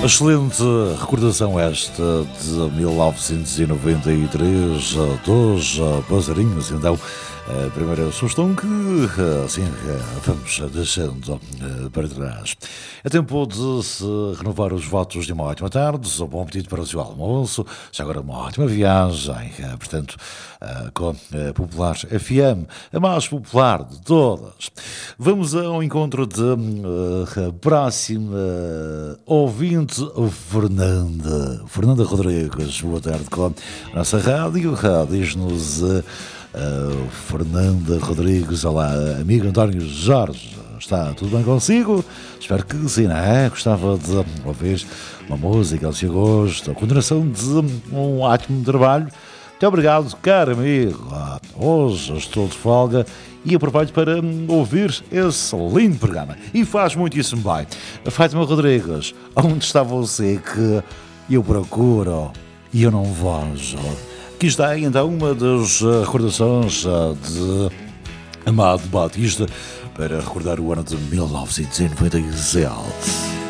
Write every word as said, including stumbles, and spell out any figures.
Excelente recordação esta de mil novecentos e noventa e três dos Passarinhos. Então, a primeira sugestão que, assim, vamos deixando para trás. É tempo de se renovar os votos de uma ótima tarde, um bom apetite para o seu almoço, já agora uma ótima viagem, portanto, com a Popular F M, a mais popular de todas. Vamos ao encontro de uh, próxima ouvinte, Fernanda. Fernanda Rodrigues, boa tarde com a nossa rádio. Diz-nos uh, uh, Fernanda Rodrigues, olá, amigo António Jorge. Está tudo bem consigo? Espero que sim, não é? Gostava de ouvir uma música ao seu gosto, a continuação de um ótimo trabalho. Muito obrigado, caro amigo. Ah, hoje estou de folga e aproveito para ouvir esse lindo programa. E faz muitíssimo bem. Fátima Rodrigues, onde está você que eu procuro e eu não vejo? Aqui está então uma das recordações de Amado Batista para recordar o ano de mil novecentos e noventa e sete.